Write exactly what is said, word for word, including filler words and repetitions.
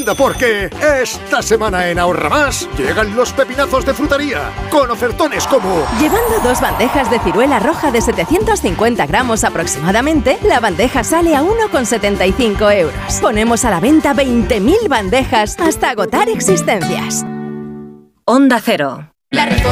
tienda porque esta semana en Ahorra Más llegan los pepinazos de frutería con ofertones como... Llevando dos bandejas de ciruela roja de setecientos cincuenta gramos aproximadamente, la bandeja sale a uno con setenta y cinco euros. Ponemos a la venta veinte mil bandejas hasta agotar existencias. Onda Cero.